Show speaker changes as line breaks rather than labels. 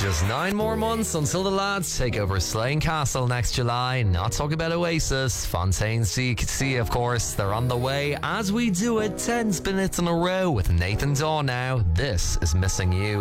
Just 9 more months until the lads take over Slane Castle next July. Not talking about Oasis, Fontaine C, of course. They're on the way as we do it 10 minutes in a row with Nathan Daw now. This is Missing You.